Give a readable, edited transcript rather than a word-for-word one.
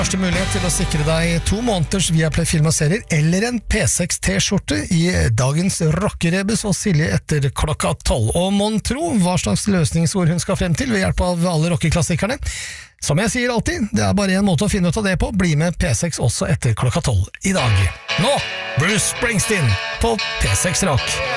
Første mulighet til å sikre deg 2 måneders Viaplay film og serier eller en P6 T-skjorte i dagens rockerebus og Silje etter klokka 12. Og mon tro hva slags løsningsord hun skal frem til ved hjelp av alle rockeklassikerne. Som jeg sier alltid, det er bare en måte å finne ut av det på. Bli med P6 også etter klokka 12 i dag. Nå, Bruce Springsteen på P6 Rock.